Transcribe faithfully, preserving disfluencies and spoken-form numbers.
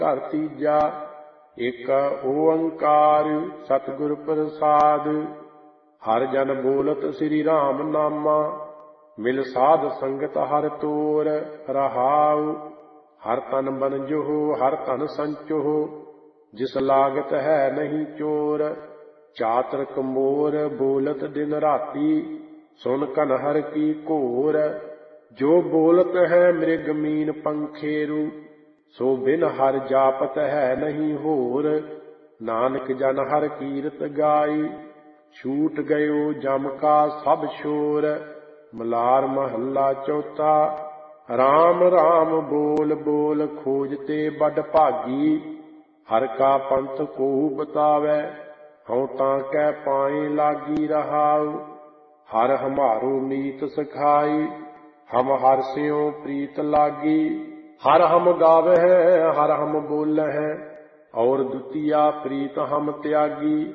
ਘਰ ਤੀਜਾ ਏਕ ਓੰਕਾਰ ਸਤਿਗੁਰ ਪ੍ਰਸਾਦ। ਹਰ ਜਨ ਬੋਲਤ ਸ੍ਰੀ ਰਾਮ ਨਾਮਾ, ਮਿਲ ਸਾਧ ਸੰਗਤ ਹਰ ਤੋਰ ਰਹਾਉ। ਹਰ ਤਨ ਬਨਜਹੁ ਹਰ ਧਨ ਸੰਚਹੁ, ਜਿਸ ਲਾਗਤ ਹੈ ਨਹੀਂ ਚੋਰ। ਚਾਤ੍ਰਿਕ ਮੋਰ ਬੋਲਤ ਦਿਨ ਰਾਤੀ, ਸੁਨ ਕਨਹਰ ਕੀ ਘੋਰ। ਜੋ ਬੋਲਤ ਹੈ ਮ੍ਰਿਗ ਮੀਨ ਪੰਖੇਰੂ, ਸੋ ਬਿਨ ਹਰ ਜਾਪਤ ਹੈ ਨਹੀਂ ਹੋਰ। ਨਾਨਕ ਜਨ ਹਰ ਕੀਰਤ ਗਾਈ, ਛੂਟ ਗਇਓ ਜਮ ਕਾ ਸਭ ਸ਼ੋਰ। ਮਲਾਰ ਮਹੱਲਾ ਚੌਥਾ। ਰਾਮ ਰਾਮ ਬੋਲ ਬੋਲ ਖੋਜਤੇ ਬਡ ਭਾਗੀ, ਹਰ ਕਾ ਪੰਥ ਕੋਹੁ ਬਤਾਵੈ, ਹਉ ਤਾਂ ਕੈ ਪਾਏ ਲਾਗੀ ਰਹਾਉ। ਹਰ ਹਮਾਰੋ ਮੀਤ ਸਖਾਈ, ਹਮ ਹਰ ਸਿਉ ਪ੍ਰੀਤ ਲਾਗੀ। ਹਰ ਹਮ ਗਾਵਹਿ ਹਰ ਹਮ ਬੋਲਹਿ, ਔਰ ਦੁਤੀਆ ਪ੍ਰੀਤ ਹਮ ਤਿਆਗੀ।